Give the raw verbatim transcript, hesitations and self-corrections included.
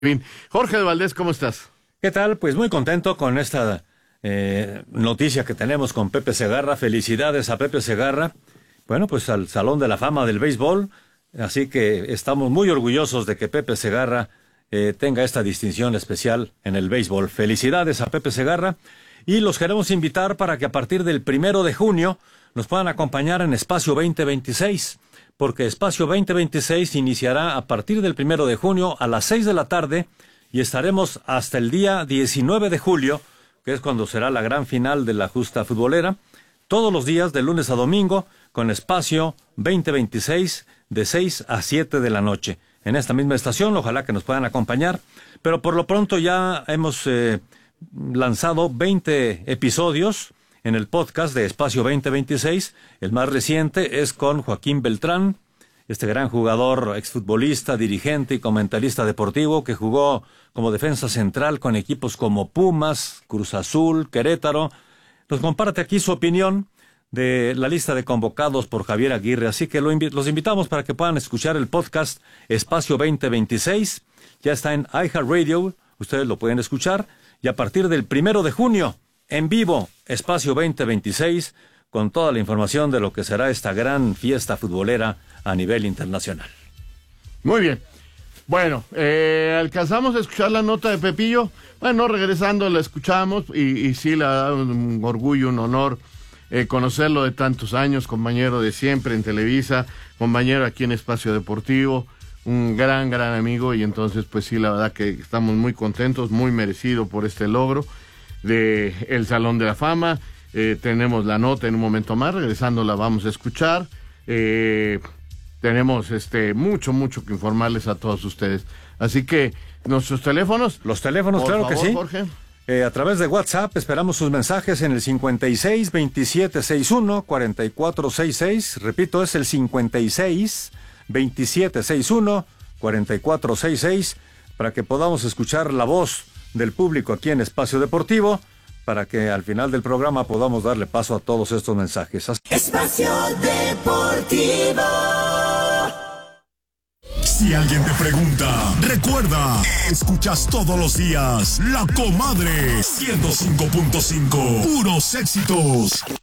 Bien. Jorge de Valdés, ¿cómo estás? ¿Qué tal? Pues muy contento con esta eh, noticia que tenemos con Pepe Segarra. Felicidades a Pepe Segarra. Bueno, pues al Salón de la Fama del Béisbol. Así que estamos muy orgullosos de que Pepe Segarra eh, tenga esta distinción especial en el béisbol. Felicidades a Pepe Segarra. Y los queremos invitar para que a partir del primero de junio nos puedan acompañar en Espacio veinte veintiséis. Porque Espacio veinte veintiséis iniciará a partir del primero de junio a las seis de la tarde y estaremos hasta el día diecinueve de julio, que es cuando será la gran final de la justa futbolera, todos los días de lunes a domingo con Espacio veinte veintiséis de seis a siete de la noche. En esta misma estación, ojalá que nos puedan acompañar, pero por lo pronto ya hemos eh, lanzado veinte episodios en el podcast de Espacio veinte veintiséis. El más reciente es con Joaquín Beltrán, este gran jugador, exfutbolista, dirigente y comentarista deportivo que jugó como defensa central con equipos como Pumas, Cruz Azul, Querétaro. Nos comparte aquí su opinión de la lista de convocados por Javier Aguirre, así que lo invi- los invitamos para que puedan escuchar el podcast Espacio veinte veintiséis. Ya está en iHeartRadio, ustedes lo pueden escuchar, y a partir del primero de junio, en vivo, Espacio veinte veintiséis, con toda la información de lo que será esta gran fiesta futbolera a nivel internacional. Muy bien. Bueno, eh, alcanzamos a escuchar la nota de Pepillo. Bueno, regresando la escuchamos y, y sí, le ha dado un orgullo, un honor eh, conocerlo de tantos años, compañero de siempre en Televisa, compañero aquí en Espacio Deportivo, un gran, gran amigo, y entonces pues sí, la verdad que estamos muy contentos, muy merecido por este logro de el Salón de la Fama. Eh, tenemos la nota en un momento más, regresando la vamos a escuchar. Eh, tenemos este mucho, mucho que informarles a todos ustedes. Así que, nuestros teléfonos. Los teléfonos, por claro favor, que sí. Jorge. Eh, a través de WhatsApp esperamos sus mensajes en el cincuenta y seis, veintisiete sesenta y uno, cuarenta y cuatro sesenta y seis. Repito, es el cincuenta y seis, veintisiete sesenta y uno, cuarenta y cuatro sesenta y seis, para que podamos escuchar la voz del público aquí en Espacio Deportivo, para que al final del programa podamos darle paso a todos estos mensajes. Espacio Deportivo. Si alguien te pregunta, recuerda, escuchas todos los días La Comadre ciento cinco punto cinco, puros éxitos.